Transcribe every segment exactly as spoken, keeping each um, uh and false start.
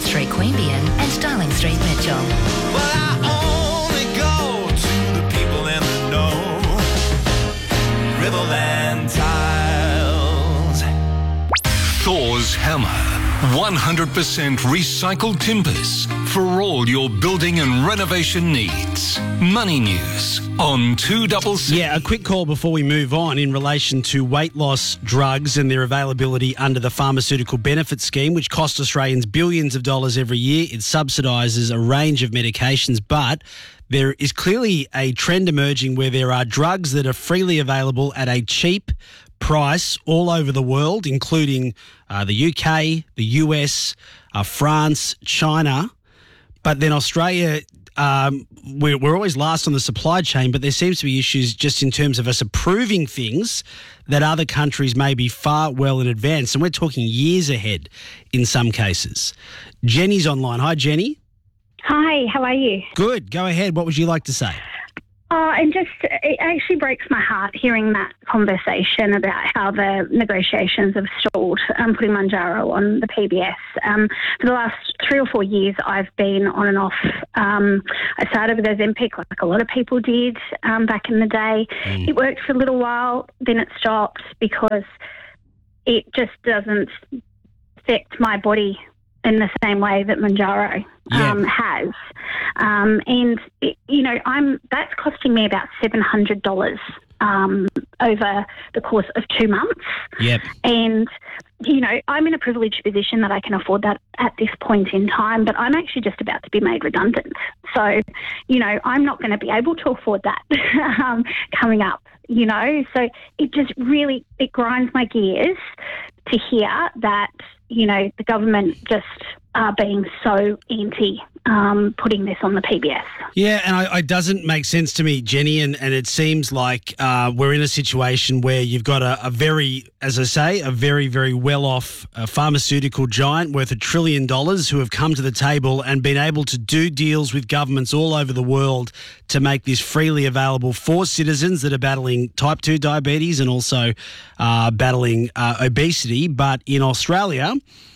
Street Queanbeyan and Darling Street Mitchell. Well, I only go to the people in the know. Riverland Tiles. Thor's Hammer. one hundred percent recycled timbers for all your building and renovation needs. Money News on two C C. Yeah, a quick call before we move on in relation to weight loss drugs and their availability under the Pharmaceutical Benefit Scheme, which costs Australians billions of dollars every year. It subsidises a range of medications, but there is clearly a trend emerging where there are drugs that are freely available at a cheap price all over the world, including uh, the U K, the U S, uh, France, China. But then Australia, um, we're, we're always last on the supply chain, but there seems to be issues just in terms of us approving things that other countries may be far well in advance. And we're talking years ahead in some cases. Jenny's online. Hi, Jenny. Hi, how are you? Good. Go ahead. What would you like to say? Oh, and just, it actually breaks my heart hearing that conversation about how the negotiations have stalled, um, putting Mounjaro on the P B S. Um, for the last three or four years, I've been on and off. Um, I started with Ozempic, like a lot of people did um, back in the day. Mm. It worked for a little while, then it stopped because it just doesn't affect my body in the same way that Mounjaro um, yeah. has. Um, and, it, you know, I'm that's costing me about seven hundred dollars um, over the course of two months. Yep. And, you know, I'm in a privileged position that I can afford that at this point in time, but I'm actually just about to be made redundant. So, you know, I'm not going to be able to afford that um, coming up, you know. So it just really, it grinds my gears to hear that, you know, the government just are being so anti um, putting this on the P B S. Yeah, and I, it doesn't make sense to me, Jenny, and, and it seems like uh, we're in a situation where you've got a, a very, as I say, a very, very well-off uh, pharmaceutical giant worth a trillion dollars who have come to the table and been able to do deals with governments all over the world to make this freely available for citizens that are battling type two diabetes and also uh, battling uh, obesity. But in Australia,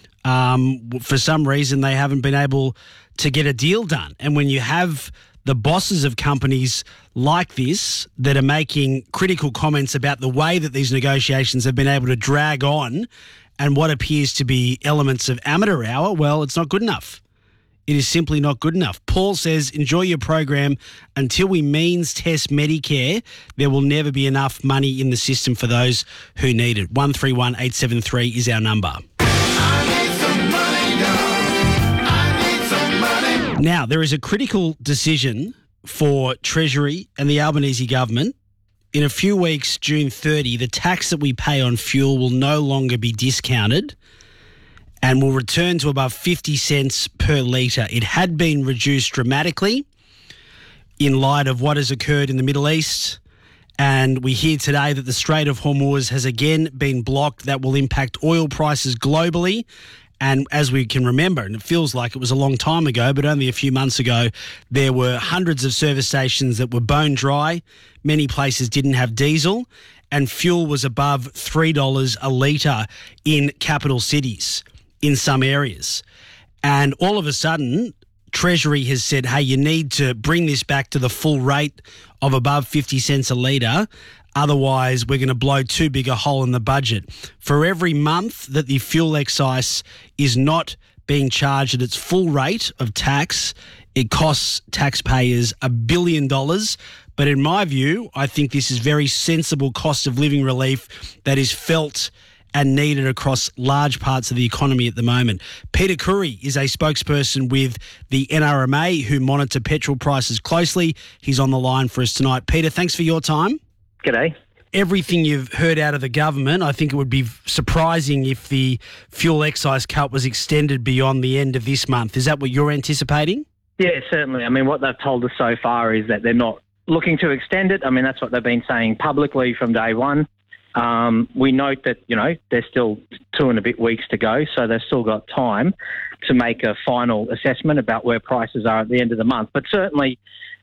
um, for some reason, they haven't been able to get a deal done. And when you have the bosses of companies like this that are making critical comments about the way that these negotiations have been able to drag on and what appears to be elements of amateur hour, well, it's not good enough. It is simply not good enough. Paul says, enjoy your program. Until we means test Medicare, there will never be enough money in the system for those who need it. one three one eight seven three is our number. Now, there is a critical decision for Treasury and the Albanese government. In a few weeks, June thirtieth, the tax that we pay on fuel will no longer be discounted and will return to above fifty cents per litre. It had been reduced dramatically in light of what has occurred in the Middle East, and we hear today that the Strait of Hormuz has again been blocked. That will impact oil prices globally. And as we can remember, and it feels like it was a long time ago, but only a few months ago, there were hundreds of service stations that were bone dry. Many places didn't have diesel, and fuel was above three dollars a litre in capital cities in some areas. And all of a sudden, Treasury has said, hey, you need to bring this back to the full rate of above fifty cents a litre. Otherwise, we're going to blow too big a hole in the budget. For every month that the fuel excise is not being charged at its full rate of tax, it costs taxpayers a billion dollars. But in my view, I think this is very sensible cost of living relief that is felt and needed across large parts of the economy at the moment. Peter Curry is a spokesperson with the N R M A who monitor petrol prices closely. He's on the line for us tonight. Peter, thanks for your time. G'day. Everything you've heard out of the government, I think it would be surprising if the fuel excise cut was extended beyond the end of this month. Is that what you're anticipating? Yeah, certainly. I mean, what they've told us so far is that they're not looking to extend it. I mean, that's what they've been saying publicly from day one. Um, we note that, you know, there's still two and a bit weeks to go, so they've still got time to make a final assessment about where prices are at the end of the month. But certainly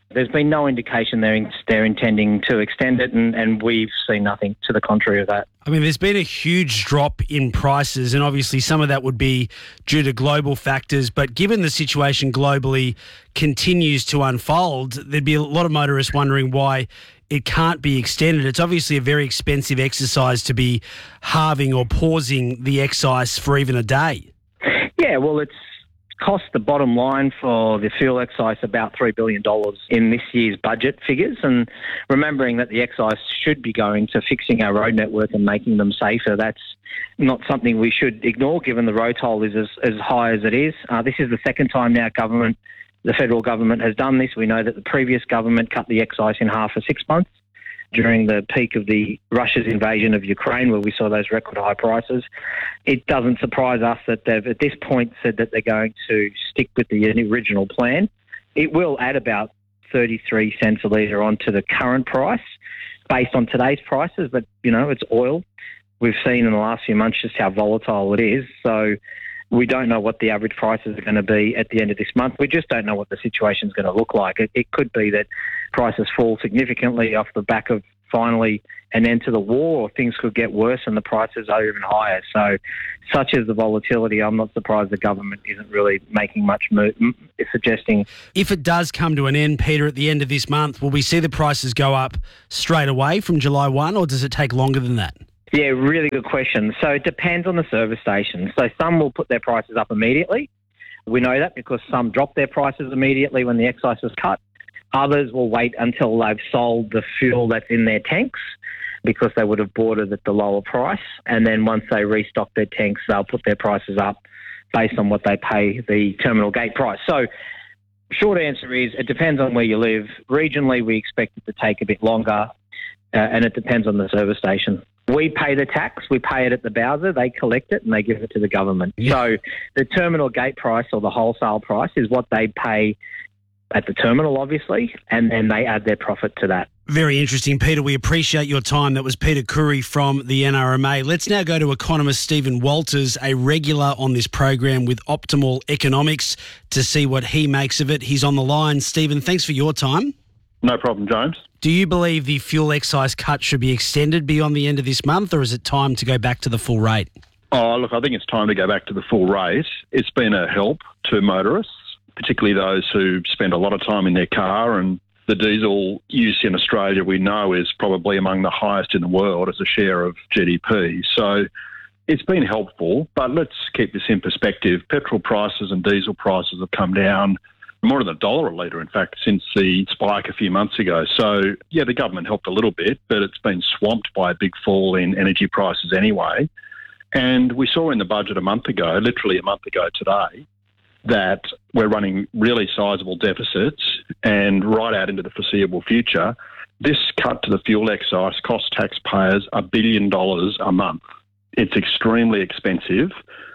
There's been no indication they're, in, they're intending to extend it, and, and we've seen nothing to the contrary of that. I mean, there's been a huge drop in prices, and obviously some of that would be due to global factors. But given the situation globally continues to unfold, there'd be a lot of motorists wondering why it can't be extended. It's obviously a very expensive exercise to be halving or pausing the excise for even a day. Yeah, well, it's cost the bottom line for the fuel excise about three billion dollars in this year's budget figures, and remembering that the excise should be going to fixing our road network and making them safer, that's not something we should ignore given the road toll is as, as high as it is. Uh, this is the second time now government, the federal government has done this. We know that the previous government cut the excise in half for six months during the peak of the Russia's invasion of Ukraine, where we saw those record high prices. It doesn't surprise us that they've at this point said that they're going to stick with the original plan. It will add about thirty-three cents a litre onto the current price based on today's prices, but, you know, it's oil. We've seen in the last few months just how volatile it is. So we don't know what the average prices are going to be at the end of this month. We just don't know what the situation is going to look like. It, it could be that prices fall significantly off the back of finally an end to the war, or things could get worse and the prices are even higher. So such as the volatility, I'm not surprised the government isn't really making much move, suggesting. If it does come to an end, Peter, at the end of this month, will we see the prices go up straight away from July first, or does it take longer than that? Yeah, really good question. So it depends on the service station. So some will put their prices up immediately. We know that because some drop their prices immediately when the excise was cut. Others will wait until they've sold the fuel that's in their tanks because they would have bought it at the lower price. And then once they restock their tanks, they'll put their prices up based on what they pay the terminal gate price. So short answer is it depends on where you live. Regionally, we expect it to take a bit longer, uh, and it depends on the service station. We pay the tax, we pay it at the Bowser, they collect it and they give it to the government. Yeah. So the terminal gate price or the wholesale price is what they pay at the terminal, obviously, and then they add their profit to that. Very interesting, Peter. We appreciate your time. That was Peter Curry from the N R M A. Let's now go to economist Stephen Walters, a regular on this program with Optimal Economics, to see what he makes of it. He's on the line. Stephen, thanks for your time. No problem, James. Do you believe the fuel excise cut should be extended beyond the end of this month, or is it time to go back to the full rate? Oh, look, I think it's time to go back to the full rate. It's been a help to motorists, particularly those who spend a lot of time in their car, and the diesel use in Australia, we know, is probably among the highest in the world as a share of G D P. So it's been helpful, but let's keep this in perspective. Petrol prices and diesel prices have come down more than a dollar a litre, in fact, since the spike a few months ago. So, yeah, the government helped a little bit, but it's been swamped by a big fall in energy prices anyway. And we saw in the budget a month ago, literally a month ago today, that we're running really sizable deficits, and right out into the foreseeable future, this cut to the fuel excise costs taxpayers a billion dollars a month. It's extremely expensive,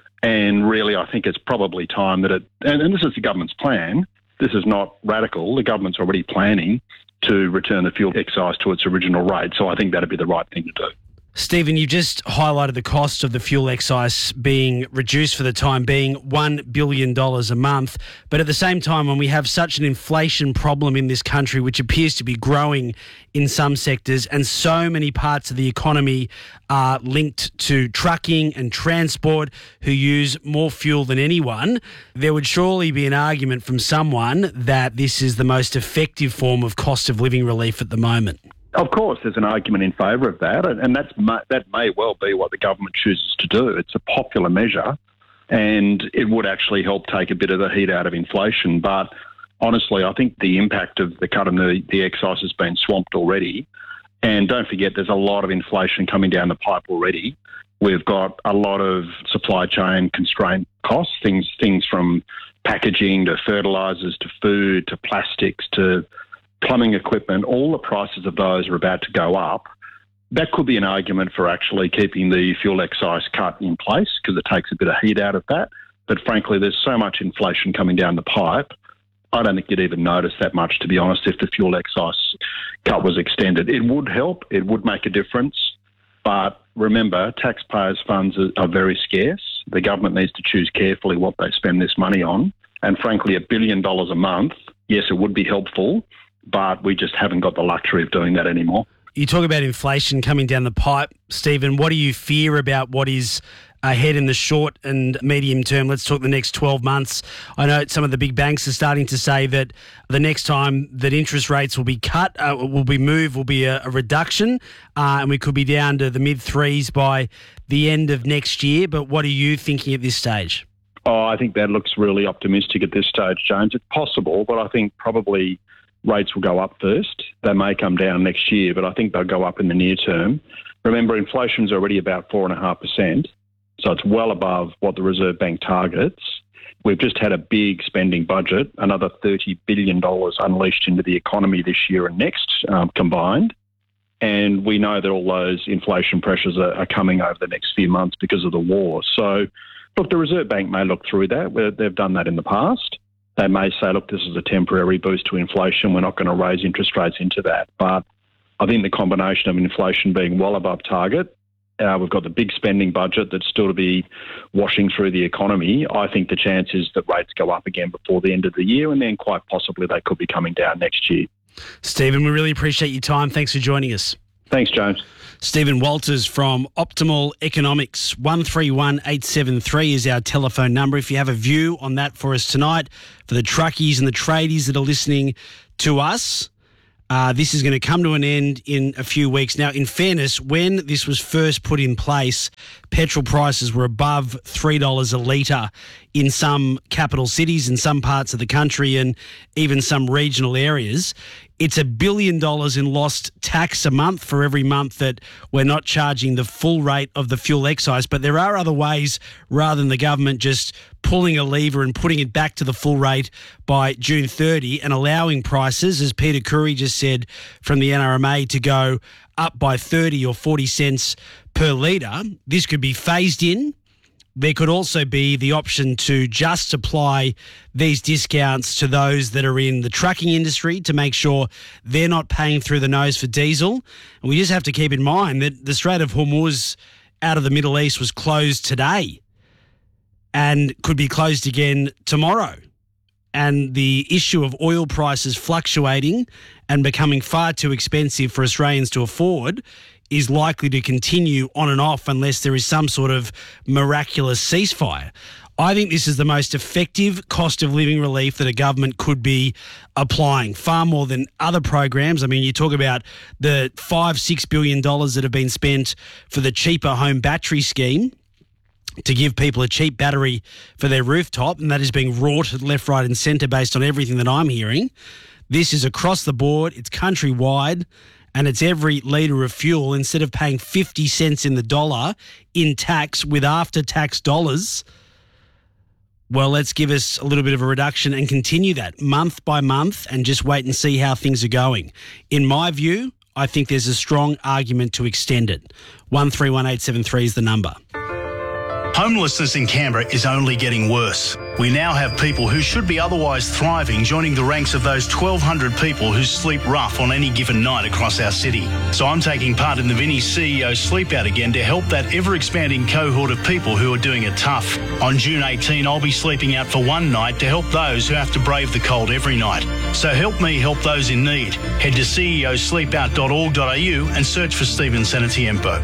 and really I think it's probably time that it, and, and this is the government's plan, this is not radical, the government's already planning to return the fuel excise to its original rate, so I think that'd be the right thing to do. Stephen, you just highlighted the cost of the fuel excise being reduced for the time being, one billion dollars a month. But at the same time, when we have such an inflation problem in this country, which appears to be growing in some sectors, and so many parts of the economy are linked to trucking and transport who use more fuel than anyone, there would surely be an argument from someone that this is the most effective form of cost of living relief at the moment. Of course, there's an argument in favour of that, and that's that may well be what the government chooses to do. It's a popular measure, and it would actually help take a bit of the heat out of inflation. But honestly, I think the impact of the cut in the, the excise has been swamped already. And don't forget, there's a lot of inflation coming down the pipe already. We've got a lot of supply chain constraint costs, things things from packaging to fertilisers to food to plastics to plumbing equipment. All the prices of those are about to go up. That could be an argument for actually keeping the fuel excise cut in place because it takes a bit of heat out of that. But frankly, there's so much inflation coming down the pipe, I don't think you'd even notice that much, to be honest, if the fuel excise cut was extended. It would help. It would make a difference. But remember, taxpayers' funds are, are very scarce. The government needs to choose carefully what they spend this money on. And frankly, a billion dollars a month, yes, it would be helpful. but we just haven't got the luxury of doing that anymore. You talk about inflation coming down the pipe, Stephen. What do you fear about what is ahead in the short and medium term? Let's talk the next twelve months. I know some of the big banks are starting to say that the next time that interest rates will be cut, uh, will be moved, will be a, a reduction, uh, and we could be down to the mid threes by the end of next year. But what are you thinking at this stage? Oh, I think that looks really optimistic at this stage, James. It's possible, but I think probably rates will go up first. They may come down next year, but I think they'll go up in the near term. Remember, inflation's already about four point five percent, so it's well above what the Reserve Bank targets. We've just had a big spending budget, another thirty billion dollars unleashed into the economy this year and next um, combined. And we know that all those inflation pressures are, are coming over the next few months because of the war. So, look, the Reserve Bank may look through that. They've done that in the past. They may say, look, this is a temporary boost to inflation. We're not going to raise interest rates into that. But I think the combination of inflation being well above target, uh, we've got the big spending budget that's still to be washing through the economy. I think the chance is that rates go up again before the end of the year, and then quite possibly they could be coming down next year. Stephen, we really appreciate your time. Thanks for joining us. Thanks, James. Stephen Walters from Optimal Economics. one three one eight seven three is our telephone number. If you have a view on that for us tonight, for the truckies and the tradies that are listening to us, uh, this is going to come to an end in a few weeks. Now, in fairness, when this was first put in place, petrol prices were above three dollars a litre in some capital cities, in some parts of the country, and even some regional areas. It's a billion dollars in lost tax a month for every month that we're not charging the full rate of the fuel excise. But there are other ways, rather than the government just pulling a lever and putting it back to the full rate by June thirtieth and allowing prices, as Peter Curry just said from the N R M A, to go up by thirty or forty cents per litre. This could be phased in. There could also be the option to just apply these discounts to those that are in the trucking industry to make sure they're not paying through the nose for diesel. And we just have to keep in mind that the Strait of Hormuz out of the Middle East was closed today and could be closed again tomorrow. And the issue of oil prices fluctuating and becoming far too expensive for Australians to afford is likely to continue on and off unless there is some sort of miraculous ceasefire. I think this is the most effective cost of living relief that a government could be applying, far more than other programs. I mean, you talk about the five, six billion dollars that have been spent for the cheaper home battery scheme to give people a cheap battery for their rooftop, and that is being wrought left, right and centre based on everything that I'm hearing. This is across the board. It's countrywide. And it's every litre of fuel. Instead of paying fifty cents in the dollar in tax with after-tax dollars, well, let's give us a little bit of a reduction and continue that month by month and just wait and see how things are going. In my view, I think there's a strong argument to extend it. one three one eight seven three is the number. Homelessness in Canberra is only getting worse. We now have people who should be otherwise thriving joining the ranks of those twelve hundred people who sleep rough on any given night across our city. So I'm taking part in the Vinnie C E O Sleep Out again to help that ever-expanding cohort of people who are doing it tough. On June eighteenth, I'll be sleeping out for one night to help those who have to brave the cold every night. So help me help those in need. Head to c e o sleep out dot org dot a u and search for Stephen Senatiempo.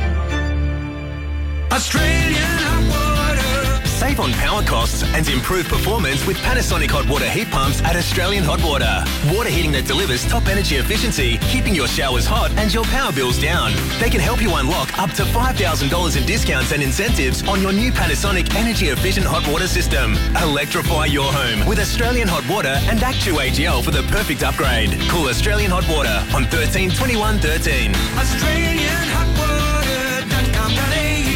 Australian hot water. Save on power costs and improve performance with Panasonic hot water heat pumps at Australian Hot Water. Water heating that delivers top energy efficiency, keeping your showers hot and your power bills down. They can help you unlock up to five thousand dollars in discounts and incentives on your new Panasonic energy efficient hot water system. Electrify your home with Australian Hot Water and Actu A G L for the perfect upgrade. Call Australian Hot Water on thirteen twenty-one thirteen. Australian hot water dot com dot a u.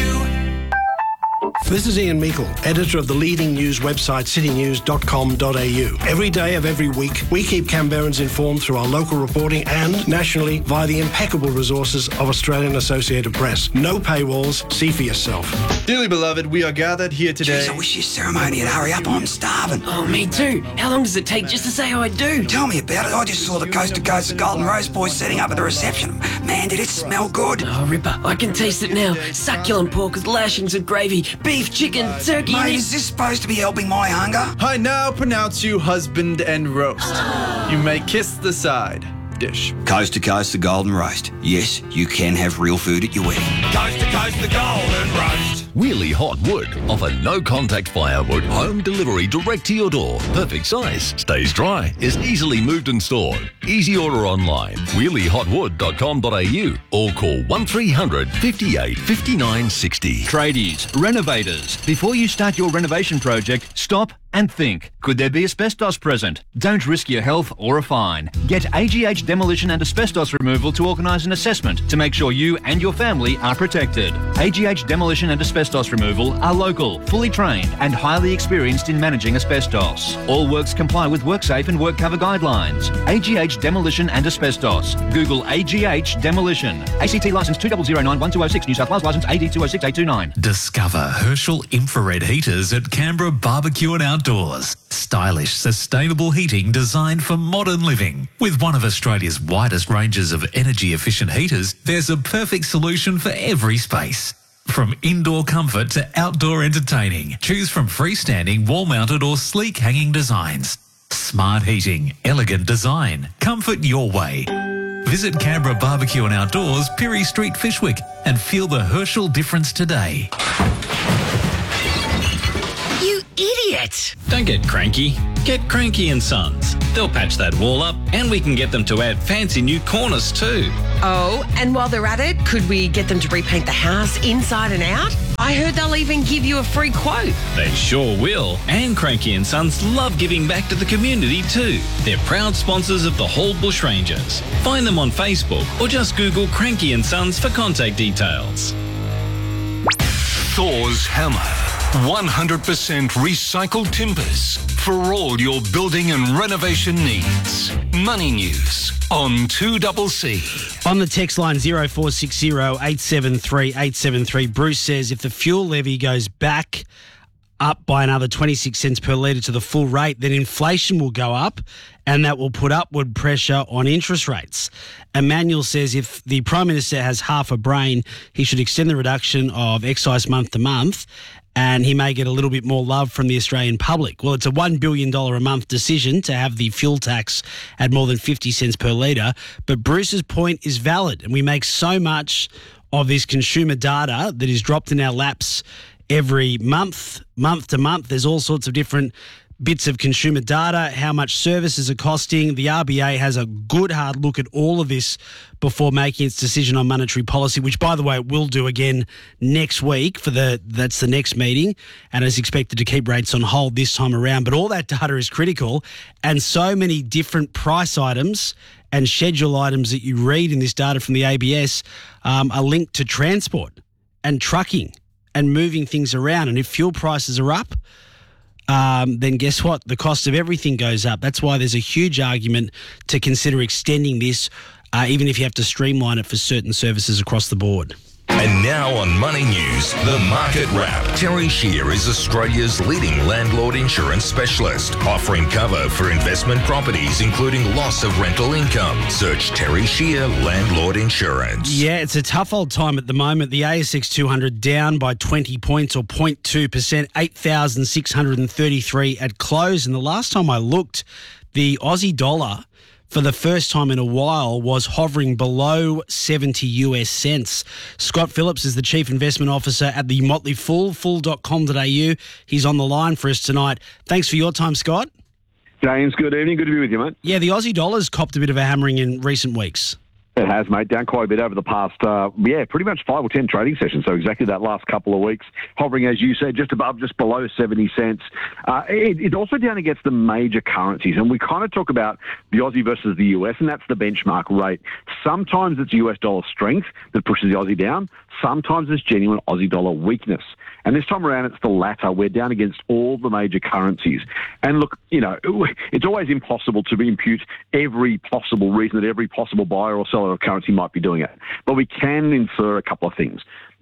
This is Ian Meikle, editor of the leading news website city news dot com dot a u. Every day of every week, we keep Canberrans informed through our local reporting and nationally via the impeccable resources of Australian Associated Press. No paywalls, see for yourself. Dearly beloved, we are gathered here today. Jeez, I wish your ceremony would hurry up. I'm starving. Oh, me too. How long does it take just to say I do? Tell me about it. I just saw the Coast to Coast of Golden Rose boys setting up at the reception. Man, did it smell good. Oh, Ripper, I can taste it now. Succulent pork with lashings of gravy, beef, chicken, turkey. Mate, is this supposed to be helping my hunger? I now pronounce you husband and roast. You may kiss the side. dish. Coast to coast, the golden roast. Yes, you can have real food at your wedding. Coast to coast, the golden roast. Wheelie Hot Wood offer no-contact firewood, home delivery direct to your door. Perfect size, stays dry, is easily moved and stored. Easy order online, wheelie hot wood dot com dot a u or call one three hundred, fifty-eight, fifty-nine, sixty. Tradies, renovators, before you start your renovation project, stop and think. Could there be asbestos present? Don't risk your health or a fine. Get A G H Demolition and Asbestos Removal to organise an assessment to make sure you and your family are protected. A G H Demolition and Asbestos Removal are local, fully trained and highly experienced in managing asbestos. All works comply with WorkSafe and WorkCover guidelines. A G H Demolition and Asbestos. Google A G H Demolition. A C T licence two zero zero nine one two zero six, New South Wales licence A D two zero six eight two nine. Discover Herschel infrared heaters at Canberra Barbecue and Outdoors. Stylish, sustainable heating designed for modern living. With one of Australia's widest ranges of energy-efficient heaters, there's a perfect solution for every space. From indoor comfort to outdoor entertaining, choose from freestanding, wall-mounted or sleek hanging designs. Smart heating, elegant design, comfort your way. Visit Canberra Barbecue and Outdoors, Pirie Street, Fishwick, and feel the Herschel difference today. You idiot! Don't get cranky. Get Cranky and Sons. They'll patch that wall up and we can get them to add fancy new corners too. Oh, and while they're at it, could we get them to repaint the house inside and out? I heard they'll even give you a free quote. They sure will. And Cranky and Sons love giving back to the community too. They're proud sponsors of the Hall Bushrangers. Find them on Facebook or just Google Cranky and Sons for contact details. Thor's Hammer. one hundred percent recycled timbers for all your building and renovation needs. Money News on two C C. On the text line zero four six zero, eight seven three, eight seven three, Bruce says if the fuel levy goes back up by another twenty-six cents per litre to the full rate, then inflation will go up and that will put upward pressure on interest rates. Emmanuel says if the Prime Minister has half a brain, he should extend the reduction of excise month to month and he may get a little bit more love from the Australian public. Well, it's a one billion dollars a month decision to have the fuel tax at more than fifty cents per litre, but Bruce's point is valid and we make so much of this consumer data that is dropped in our laps every month, month to month. There's all sorts of different bits of consumer data, how much services are costing. The R B A has a good hard look at all of this before making its decision on monetary policy, which, by the way, it will do again next week for the that's the next meeting, and is expected to keep rates on hold this time around. But all that data is critical, and so many different price items and schedule items that you read in this data from the A B S um, are linked to transport and trucking and moving things around. And if fuel prices are up, Um, then guess what? The cost of everything goes up. That's why there's a huge argument to consider extending this, uh, even if you have to streamline it for certain services across the board. And now on Money News, the Market Wrap. Terry Shear is Australia's leading landlord insurance specialist, offering cover for investment properties, including loss of rental income. Search Terry Shear Landlord Insurance. Yeah, it's a tough old time at the moment. The A S X two hundred down by twenty points or zero point two percent, eight thousand six hundred thirty-three at close. And the last time I looked, the Aussie dollar, for the first time in a while, was hovering below seventy US cents. Scott Phillips is the Chief Investment Officer at the Motley Fool, fool dot com dot a u. He's on the line for us tonight. Thanks for your time, Scott. James, good evening. Good to be with you, mate. Yeah, the Aussie dollar's copped a bit of a hammering in recent weeks. It has, mate. Down quite a bit over the past, uh, yeah, pretty much five or ten trading sessions. So exactly that last couple of weeks, hovering, as you said, just above, just below seventy cents. Uh, it, it's also down against the major currencies. And we kind of talk about the Aussie versus the U S, and that's the benchmark rate. Sometimes it's U S dollar strength that pushes the Aussie down. Sometimes it's genuine Aussie dollar weakness. And this time around, it's the latter. We're down against all the major currencies. And look, you know, it's always impossible to impute every possible reason that every possible buyer or seller of currency might be doing it. But we can infer a couple of things. The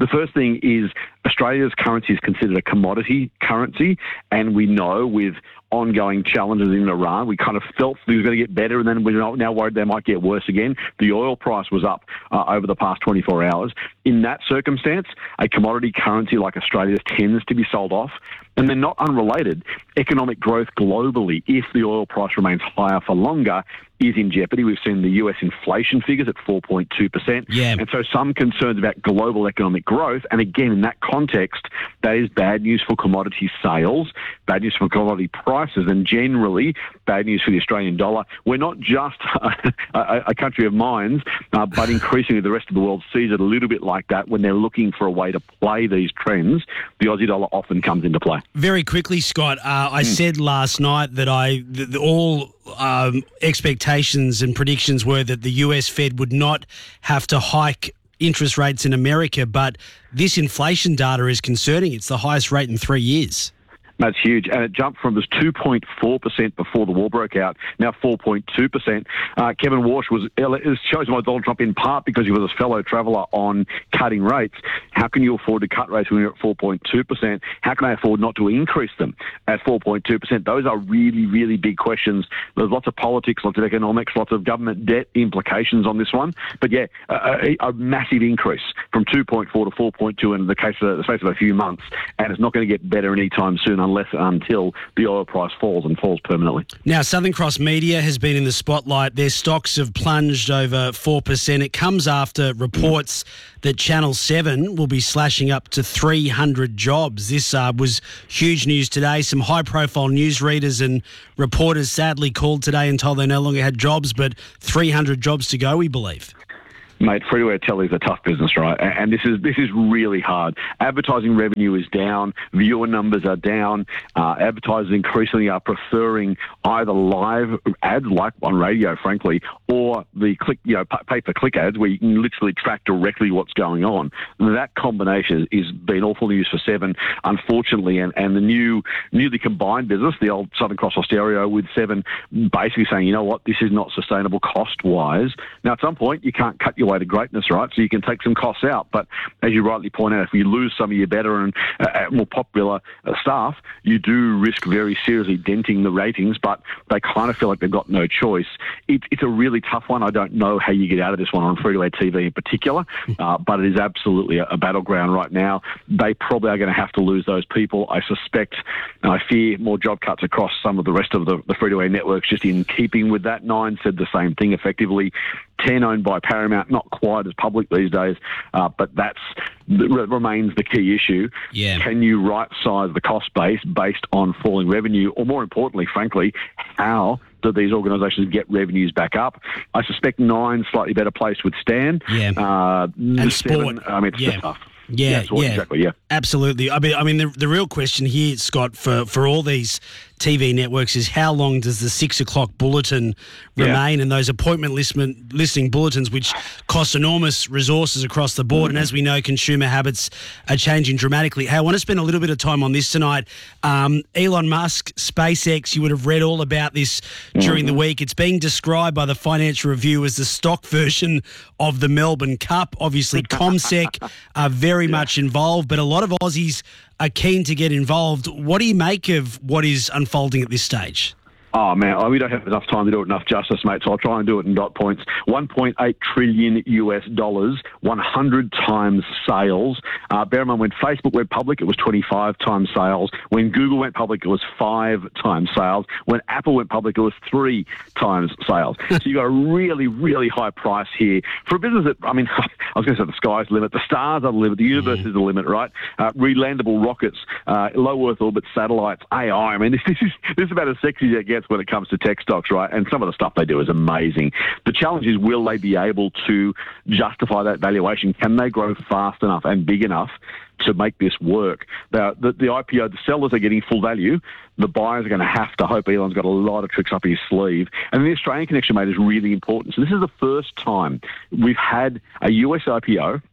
The first thing is Australia's currency is considered a commodity currency, and we know with ongoing challenges in Iran, we kind of felt it was going to get better, and then we're now worried they might get worse again. The oil price was up uh, over the past twenty-four hours. In that circumstance, a commodity currency like Australia's tends to be sold off. And then, not unrelated, economic growth globally, if the oil price remains higher for longer, is in jeopardy. We've seen the U S inflation figures at four point two percent. Yeah. And so some concerns about global economic growth. And again, in that context, that is bad news for commodity sales, bad news for commodity prices, and generally bad news for the Australian dollar. We're not just a, a, a country of mines, uh, but increasingly the rest of the world sees it a little bit like that when they're looking for a way to play these trends. The Aussie dollar often comes into play. Very quickly, Scott, uh, I mm. said last night that I the, the, all um, expectations and predictions were that the U S Fed would not have to hike interest rates in America, but this inflation data is concerning. It's the highest rate in three years. That's huge. And it jumped from, it was two point four percent before the war broke out, now four point two percent. Uh, Kevin Walsh was, was chosen by Donald Trump in part because he was a fellow traveller on cutting rates. How can you afford to cut rates when you're at four point two percent? How can I afford not to increase them at four point two percent? Those are really, really big questions. There's lots of politics, lots of economics, lots of government debt implications on this one. But yeah, a, a, a massive increase from two point four to four point two in the case of the space of a few months. And it's not going to get better anytime soon unless until the oil price falls and falls permanently. Now, Southern Cross Media has been in the spotlight. Their stocks have plunged over four percent. It comes after reports that Channel seven will be slashing up to three hundred jobs. This uh, was huge news today. Some high-profile newsreaders and reporters sadly called today and told they no longer had jobs, but three hundred jobs to go, we believe. Mate, free-to-air telly is a tough business, right? And this is this is really hard. Advertising revenue is down, viewer numbers are down. Uh, advertisers increasingly are preferring either live ads, like on radio, frankly, or the click, you know, pay-per-click ads, where you can literally track directly what's going on. And that combination is been awful news for Seven, unfortunately. And, and the new newly combined business, the old Southern Cross Austereo with Seven, basically saying, you know what, this is not sustainable cost-wise. Now, at some point, you can't cut your way to greatness, right? So you can take some costs out. But as you rightly point out, if you lose some of your better and uh, more popular uh, staff, you do risk very seriously denting the ratings, but they kind of feel like they've got no choice. It, it's a really tough one. I don't know how you get out of this one on free-to-air T V in particular, uh, but it is absolutely a, a battleground right now. They probably are going to have to lose those people. I suspect, and I fear, more job cuts across some of the rest of the, the free-to-air networks, just in keeping with that. Nine said the same thing effectively. ten owned by Paramount, not quite as public these days, uh, but that's that remains the key issue. Yeah. Can you right-size the cost base based on falling revenue? Or more importantly, frankly, how do these organisations get revenues back up? I suspect Nine's slightly better placed with Stan. Yeah. Uh, and seven, Sport. I mean, it's yeah. tough. Yeah, yeah, yeah, exactly. Yeah, absolutely. I mean, I mean, the, the real question here, Scott, for, for all these T V networks is how long does the six o'clock bulletin remain, yeah. and those appointment listment, listing bulletins, which cost enormous resources across the board. Mm-hmm. And as we know, consumer habits are changing dramatically. Hey, I want to spend a little bit of time on this tonight. Um, Elon Musk, SpaceX, you would have read all about this during mm-hmm. the week. It's being described by the Financial Review as the stock version of the Melbourne Cup. Obviously, CommSec are very yeah. much involved, but a lot of Aussies are keen to get involved. What do you make of what is unfolding at this stage? Oh, man, we don't have enough time to do it enough justice, mate, so I'll try and do it in dot points. one point eight trillion U S dollars, one hundred times sales. Uh, bear in mind, when Facebook went public, it was twenty-five times sales. When Google went public, it was five times sales. When Apple went public, it was three times sales. So you've got a really, really high price here for a business that, I mean, I was going to say the sky's the limit. The stars are the limit. The universe mm. is the limit, right? Uh, relandable rockets, uh, low Earth orbit satellites, A I. I mean, this, this, is, this is about as sexy as it gets when it comes to tech stocks, right? And some of the stuff they do is amazing. The challenge is, will they be able to justify that valuation? Can they grow fast enough and big enough to make this work? The, the, the I P O, the sellers are getting full value. The buyers are going to have to hope Elon's got a lot of tricks up his sleeve. And the Australian connection, mate, is really important. So this is the first time we've had a U S I P O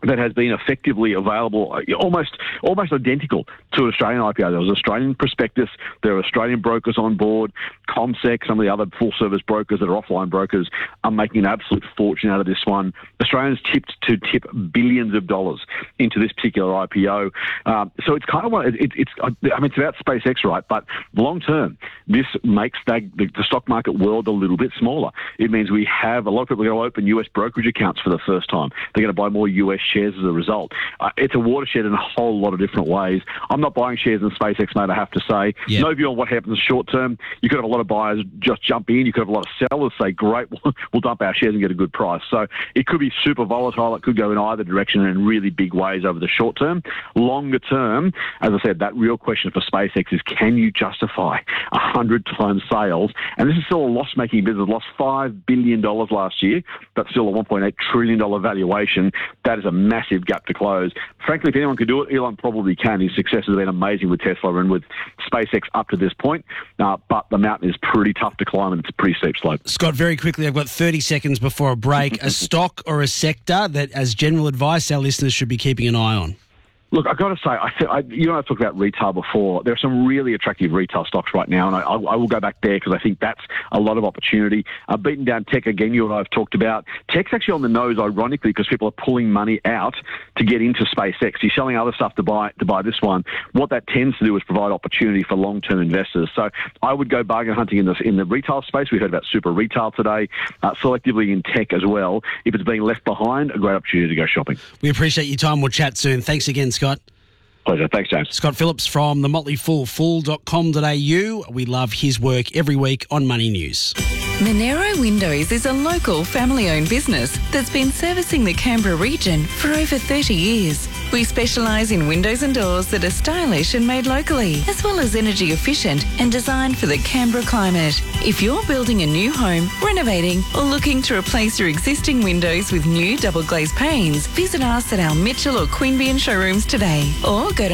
that has been effectively available, almost almost identical to an Australian I P O. There was an Australian prospectus, there are Australian brokers on board, CommSec, some of the other full-service brokers that are offline brokers are making an absolute fortune out of this one. Australians tipped to tip billions of dollars into this particular I P O. Um, so it's kind of one, it, it's, I mean, it's about SpaceX, right? But long-term, this makes that, the, the stock market world a little bit smaller. It means we have a lot of people are going to open U S brokerage accounts for the first time. They're going to buy more U S shares as a result. Uh, it's a watershed in a whole lot of different ways. I'm not buying shares in SpaceX, mate, I have to say. Yep. No view on what happens short term. You could have a lot of buyers just jump in. You could have a lot of sellers say, great, we'll, we'll dump our shares and get a good price. So it could be super volatile. It could go in either direction and in really big ways over the short term. Longer term, as I said, that real question for SpaceX is, can you justify one hundred times sales? And this is still a loss-making business. Lost five billion dollars last year, but still a one point eight trillion dollars valuation. That is a massive gap to close. Frankly, if anyone could do it, Elon probably can. His success has been amazing with Tesla and with SpaceX up to this point, uh, but the mountain is pretty tough to climb and it's a pretty steep slope. Scott, very quickly, I've got thirty seconds before a break. A stock or a sector that, as general advice, our listeners should be keeping an eye on? Look, I've got to say, I, th- I, you know, I talked about retail before. There are some really attractive retail stocks right now, and I, I, I will go back there because I think that's a lot of opportunity. I've beaten down tech again, you and I have talked about. Tech's actually on the nose, ironically, because people are pulling money out to get into SpaceX. You're selling other stuff to buy to buy this one. What that tends to do is provide opportunity for long-term investors. So I would go bargain hunting in the, in the retail space. We heard about super retail today, uh, selectively in tech as well. If it's being left behind, a great opportunity to go shopping. We appreciate your time. We'll chat soon. Thanks again, Scott. Pleasure. Thanks, James. Scott Phillips from the Motley Fool, fool dot com dot a u. We love his work every week on Money News. Monero Windows is a local family-owned business that's been servicing the Canberra region for over thirty years. We specialise in windows and doors that are stylish and made locally, as well as energy efficient and designed for the Canberra climate. If you're building a new home, renovating, or looking to replace your existing windows with new double glazed panes, visit us at our Mitchell or Queanbeyan showrooms today, or go to